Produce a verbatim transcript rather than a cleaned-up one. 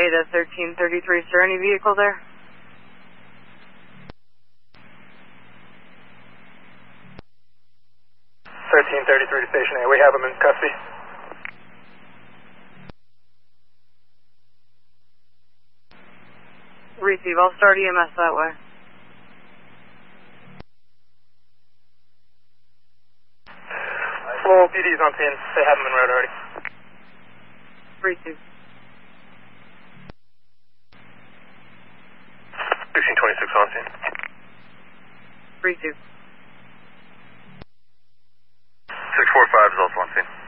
Ada thirteen thirty-three, sir, any vehicle there? thirteen thirty-three to Station A, we have him in custody. Receive, I'll start E M S that way. Full P D's on scene, they have him in road already. Receive. sixteen twenty-six on scene. Receive. six four five is also on scene.